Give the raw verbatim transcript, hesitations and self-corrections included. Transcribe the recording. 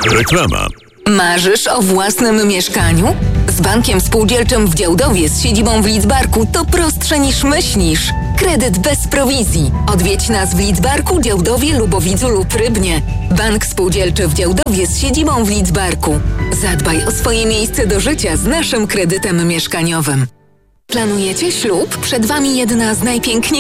Reklama. Marzysz o własnym mieszkaniu? Z Bankiem Spółdzielczym w Działdowie z siedzibą w Lidzbarku to prostsze niż myślisz. Kredyt bez prowizji. Odwiedź nas w Lidzbarku, Działdowie, Lubowidzu lub Rybnie. Bank Spółdzielczy w Działdowie z siedzibą w Lidzbarku. Zadbaj o swoje miejsce do życia z naszym kredytem mieszkaniowym. Planujecie ślub? Przed Wami jedna z najpiękniejszych